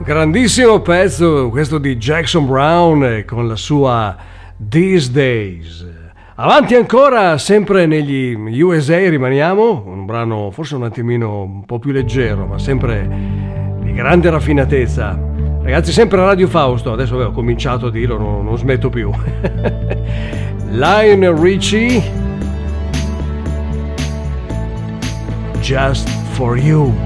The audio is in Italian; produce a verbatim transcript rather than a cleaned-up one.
Grandissimo pezzo questo di Jackson Browne con la sua These Days. Avanti ancora, sempre negli U S A rimaniamo, un brano forse un attimino un po' più leggero, ma sempre di grande raffinatezza. Ragazzi, sempre a Radio Fausto, adesso ho cominciato a dirlo, non, non smetto più. Lionel Richie, Just for You.